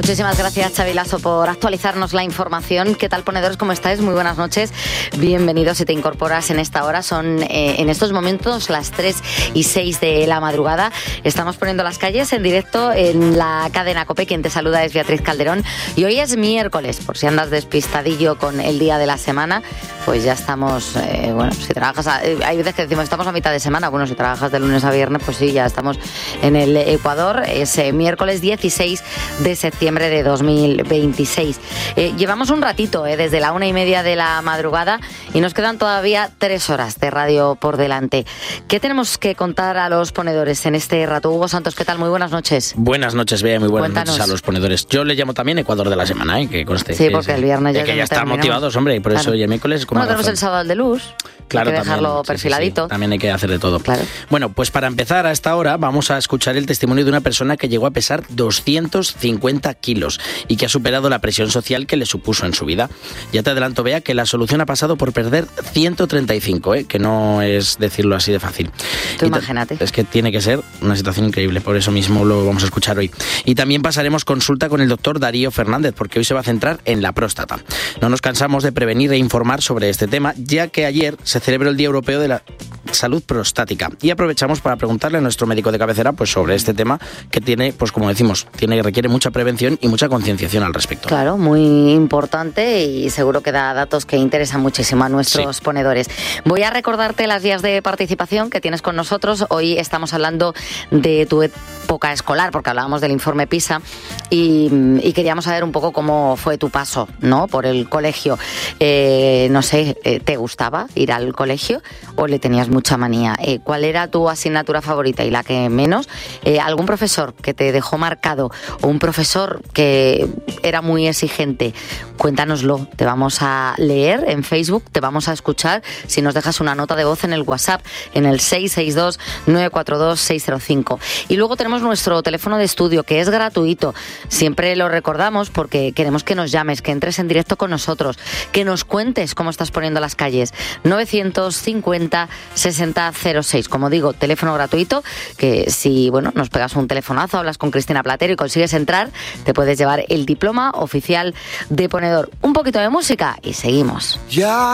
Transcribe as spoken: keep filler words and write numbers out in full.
Muchísimas gracias, Xavi Lasso, por actualizarnos la información. ¿Qué tal, ponedores? ¿Cómo estáis? Muy buenas noches. Bienvenidos si te incorporas en esta hora. Son eh, en estos momentos las tres y seis de la madrugada. Estamos poniendo las calles en directo en la cadena COPE. Quien te saluda es Beatriz Calderón. Y hoy es miércoles, por si andas despistadillo con el día de la semana, pues ya estamos, eh, bueno, si trabajas, a, eh, hay veces que decimos estamos a mitad de semana. Bueno, si trabajas de lunes a viernes, pues sí, ya estamos en el Ecuador. Es eh, miércoles dieciséis de septiembre de dos mil veintiséis. Eh, llevamos un ratito, eh, desde la una y media de la madrugada, y nos quedan todavía tres horas de radio por delante. ¿Qué tenemos que contar a los ponedores en este rato? Hugo Santos, ¿qué tal? Muy buenas noches. Buenas noches, Bea, muy buenas Cuéntanos. noches a los ponedores. Yo le llamo también Ecuador de la semana, ¿eh? Que conste. Sí, que porque es, el viernes ya, que ya están terminamos. motivados, hombre, y por Claro. eso hoy el miércoles como Bueno, tenemos el sábado de luz. Claro, hay que dejarlo también, perfiladito. Sí, sí, sí. También hay que hacer de todo. Claro. Bueno, pues para empezar a esta hora vamos a escuchar el testimonio de una persona que llegó a pesar doscientos cincuenta kilos y que ha superado la presión social que le supuso en su vida. Ya te adelanto, Bea, que la solución ha pasado por perder ciento treinta y cinco, ¿eh? Que no es decirlo así de fácil. Tú Y imagínate. Es que tiene que ser una situación increíble, por eso mismo lo vamos a escuchar hoy. Y también pasaremos consulta con el doctor Darío Fernández, porque hoy se va a centrar en la próstata. No nos cansamos de prevenir e informar sobre este tema, ya que ayer se celebró el Día Europeo de la Salud Prostática, y aprovechamos para preguntarle a nuestro médico de cabecera pues sobre este tema que tiene, pues como decimos, tiene requiere mucha prevención y mucha concienciación al respecto. Claro, muy importante, y seguro que da datos que interesan muchísimo a nuestros Sí. ponedores. Voy a recordarte las vías de participación que tienes con nosotros. Hoy estamos hablando de tu época escolar, porque hablábamos del informe PISA, y, y queríamos saber un poco cómo fue tu paso, ¿no?, por el colegio. Eh, no sé, ¿te gustaba ir al colegio o le tenías mucha manía? Eh, ¿Cuál era tu asignatura favorita y la que menos? Eh, ¿Algún profesor que te dejó marcado o un profesor que era muy exigente? Cuéntanoslo, te vamos a leer en Facebook, te vamos a escuchar si nos dejas una nota de voz en el WhatsApp, en el seis seis dos, nueve cuatro dos, seis cero cinco. Y luego tenemos nuestro teléfono de estudio, que es gratuito. Siempre lo recordamos porque queremos que nos llames, que entres en directo con nosotros, que nos cuentes cómo estás poniendo las calles. novecientos cincuenta, sesenta cero seis. Como digo, teléfono gratuito, que si, bueno, nos pegas un telefonazo, hablas con Cristina Platero y consigues entrar, te puedes llevar el diploma oficial de ponedor. Un poquito de música y seguimos. Ya